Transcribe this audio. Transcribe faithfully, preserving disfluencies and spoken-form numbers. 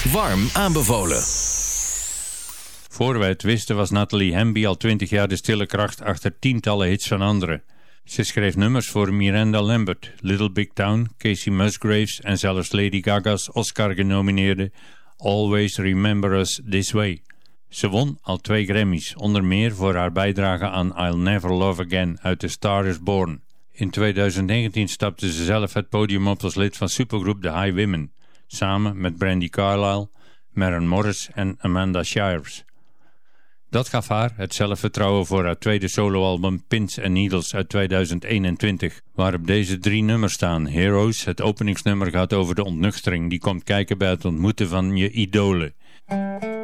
Warm aanbevolen. Voor wij het wisten was Nathalie Hemby al twintig jaar de stille kracht achter tientallen hits van anderen. Ze schreef nummers voor Miranda Lambert, Little Big Town, Casey Musgraves en zelfs Lady Gaga's Oscar-genomineerde Always Remember Us This Way. Ze won al twee Grammys, onder meer voor haar bijdrage aan I'll Never Love Again uit The Star Is Born. In twintig negentien stapte ze zelf het podium op als lid van supergroep The High Women, samen met Brandi Carlile, Maren Morris en Amanda Shires. Dat gaf haar het zelfvertrouwen voor haar tweede soloalbum Pins and Needles uit tweeduizend eenentwintig, waarop deze drie nummers staan. Heroes, het openingsnummer, gaat over de ontnuchtering die komt kijken bij het ontmoeten van je idolen.